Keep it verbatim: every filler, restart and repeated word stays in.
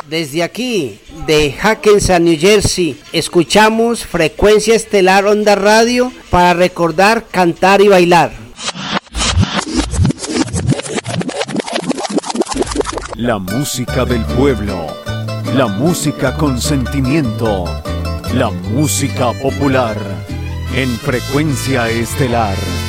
Desde aquí, de Hackensack, New Jersey, escuchamos Frecuencia Estelar Onda Radio para recordar, cantar y bailar. La música del pueblo, la música con sentimiento, la música popular, en Frecuencia Estelar.